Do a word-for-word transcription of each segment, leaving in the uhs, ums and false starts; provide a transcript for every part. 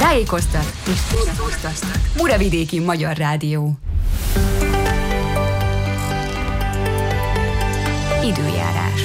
Tájékoztat és szórakoztat. Muravidéki Magyar Rádió. Időjárás.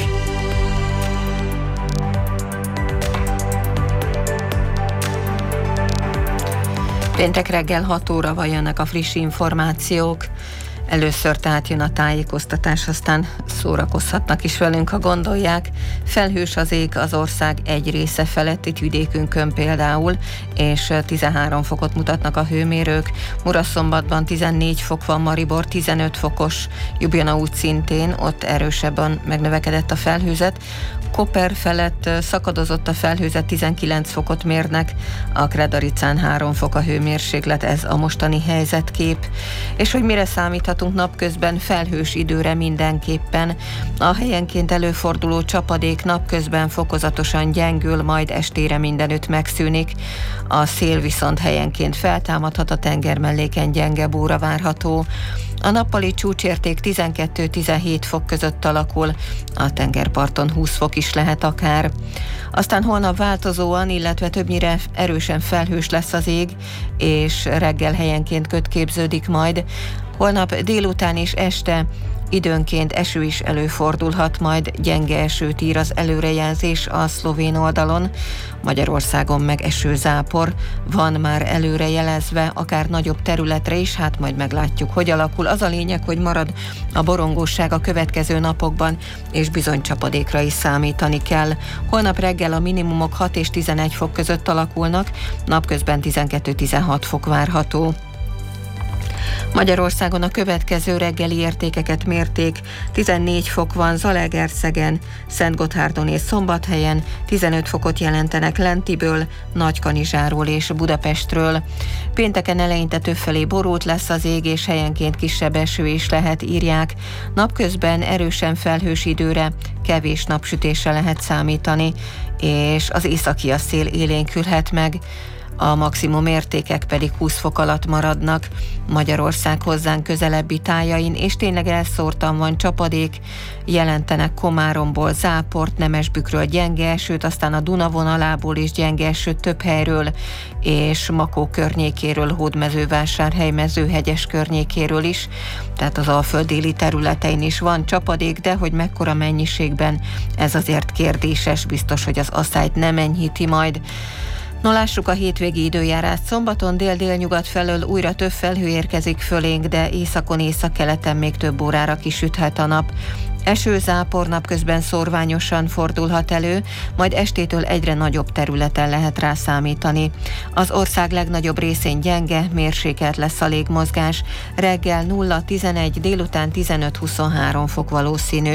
Péntek reggel hat óra jönnek a friss információk. Először tehát jön a tájékoztatás, aztán szórakozhatnak is velünk, ha gondolják. Felhős az ég az ország egy része felett, itt vidékünkön például, és tizenhárom fokot mutatnak a hőmérők. Muraszombatban tizennégy fok van, Maribor tizenöt fokos, Ljubljana úgy szintén, ott erősebben megnövekedett a felhőzet. Koper felett szakadozott a felhőzet, tizenkilenc fokot mérnek, a Kredaricán három fok a hőmérséklet, ez a mostani helyzetkép. És hogy mire számíthatunk napközben? Felhős időre mindenképpen. A helyenként előforduló csapadék napközben fokozatosan gyengül, majd estére mindenütt megszűnik. A szél viszont helyenként feltámadhat, a tengermelléken gyenge búra várható. A nappali csúcsérték tizenkettő-tizenhét fok között alakul, a tengerparton húsz fok is lehet akár. Aztán holnap változóan, illetve többnyire erősen felhős lesz az ég, és reggel helyenként köd képződik majd. Holnap délután és este időnként eső is előfordulhat, majd gyenge esőt ír az előrejelzés a szlovén oldalon. Magyarországon meg esőzápor van már előrejelezve, akár nagyobb területre is, hát majd meglátjuk, hogy alakul. Az a lényeg, hogy marad a borongóság a következő napokban, és bizony csapadékra is számítani kell. Holnap reggel a minimumok hat és tizenegy fok között alakulnak, napközben tizenkettő-tizenhat fok várható. Magyarországon a következő reggeli értékeket mérték. tizennégy fok van Zalaegerszegen, Szentgotthárdon és Szombathelyen, tizenöt fokot jelentenek Lentiből, Nagykanizsáról és Budapestről. Pénteken eleinte többfelé borult lesz az ég, és helyenként kisebb eső is lehet, írják. Napközben erősen felhős időre, kevés napsütésre lehet számítani, és az északi szél élénkülhet meg. A maximum értékek pedig húsz fok alatt maradnak Magyarország hozzánk közelebbi tájain, és tényleg elszórtan van csapadék, jelentenek Komáromból záport, Nemesbükkről gyenge esőt, aztán a Duna vonalából is gyenge esőt több helyről, és Makó környékéről, Hódmezővásárhely, Mezőhegyes környékéről is, tehát az Alföld déli területein is van csapadék, de hogy mekkora mennyiségben, ez azért kérdéses, biztos, hogy az asszályt nem enyhíti majd. No, lássuk a hétvégi időjárást. Szombaton dél-délnyugat felől újra több felhő érkezik fölénk, de északon, északkeleten még több órára kisüthet a nap. Esőzápor napközben szórványosan fordulhat elő, majd estétől egyre nagyobb területen lehet rá számítani. Az ország legnagyobb részén gyenge, mérsékelt lesz a légmozgás. Reggel nulla-tizenegy, délután tizenöt-huszonhárom fok valószínű.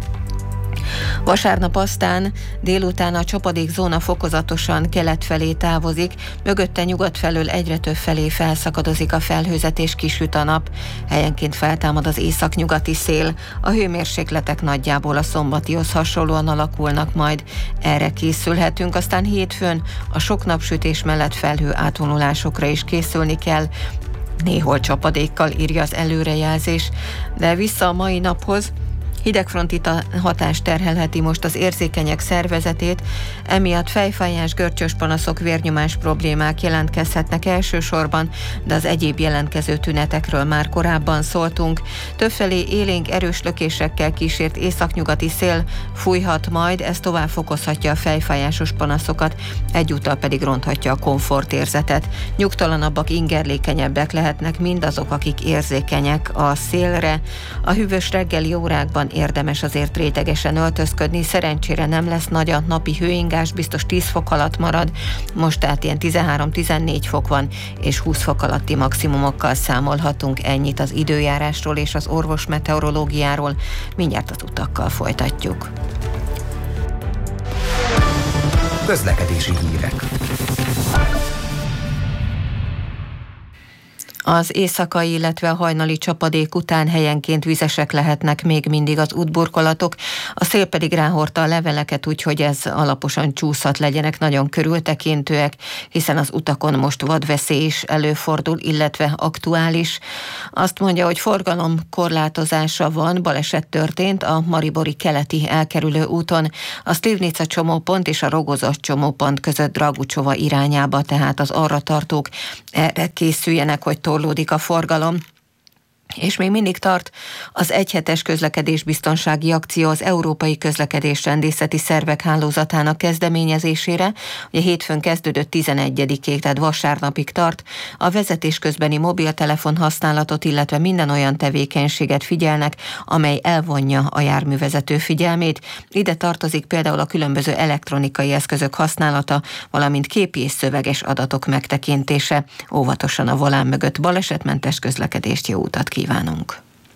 Vasárnap aztán délután a csapadékzóna fokozatosan kelet felé távozik, mögötte nyugat felől egyre több felé felszakadozik a felhőzet és kisüt a nap. Helyenként feltámad az északnyugati szél, a hőmérsékletek nagyjából a szombatihoz hasonlóan alakulnak majd. Erre készülhetünk, aztán hétfőn a sok napsütés mellett felhő átvonulásokra is készülni kell. Néhol csapadékkal, írja az előrejelzés, de vissza a mai naphoz. Hidegfronti hatás terhelheti most az érzékenyek szervezetét, emiatt fejfájás, görcsös panaszok, vérnyomás problémák jelentkezhetnek elsősorban, de az egyéb jelentkező tünetekről már korábban szóltunk. Többfelé élénk erős lökésekkel kísért északnyugati szél fújhat majd, ez tovább fokozhatja a fejfájásos panaszokat, egyúttal pedig ronthatja a komfortérzetet. Nyugtalanabbak, ingerlékenyebbek lehetnek mindazok, akik érzékenyek a szélre. A hűvös reggeli órákban érdemes azért rétegesen öltözködni, szerencsére nem lesz nagy a napi hőingás, biztos tíz fok alatt marad, most tehát ilyen tizenhárom-tizennégy fok van, és húsz fok alatti maximumokkal számolhatunk. Ennyit az időjárásról és az orvos meteorológiáról, mindjárt az utakkal folytatjuk. Közlekedési hírek. Az éjszakai, illetve a hajnali csapadék után helyenként vizesek lehetnek még mindig az útburkolatok, a szél pedig ráhordta a leveleket, úgyhogy ez alaposan csúszhat, legyenek nagyon körültekintőek, hiszen az utakon most vadveszély is előfordul, illetve aktuális. Azt mondja, hogy forgalomkorlátozása van, baleset történt a maribori keleti elkerülő úton, a Slivnica csomópont és a Rogozas csomópont között Dragucsova irányába, tehát az arra tartók erre készüljenek, hogy torlódik a forgalom. És még mindig tart az egyhetes közlekedésbiztonsági akció az Európai Közlekedésrendészeti Szervek Hálózatának kezdeményezésére. Ugye hétfőn kezdődött tizenegyedikéig, tehát vasárnapig tart. A vezetés közbeni mobiltelefon használatot, illetve minden olyan tevékenységet figyelnek, amely elvonja a járművezető figyelmét. Ide tartozik például a különböző elektronikai eszközök használata, valamint képi és szöveges adatok megtekintése. Óvatosan a volán mögött, balesetmentes közlekedést, jó utat kívánunk! Kívánunk.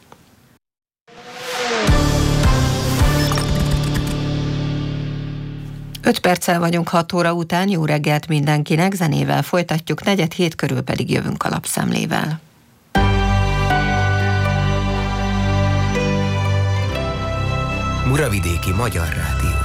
Öt perccel vagyunk hat óra után, jó reggelt mindenkinek, zenével folytatjuk, negyed hét körül pedig jövünk a lapszemlével. Muravidéki Magyar Rádió.